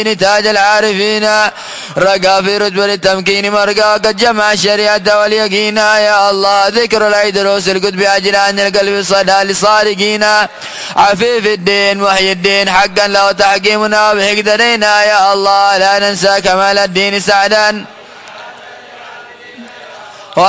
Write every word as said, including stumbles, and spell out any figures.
تاج العارفين، رقى في رتبة التمكين مرقى، قد جمع الشريعة واليقين. يا الله ذكر العيد روس القطب أجل عن القلب صدى للصادقين، عفيف الدين محي الدين حقا له تحكيمنا بحقدرنا. يا الله لا ننسى كمال الدين سعدا